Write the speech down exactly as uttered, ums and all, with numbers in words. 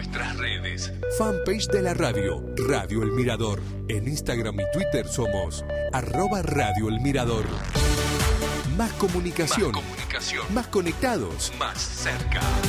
nuestras redes. Fanpage de la radio, Radio El Mirador. En Instagram y Twitter somos arroba Radio El Mirador. Más comunicación. Más comunicación. Más conectados. Más cerca.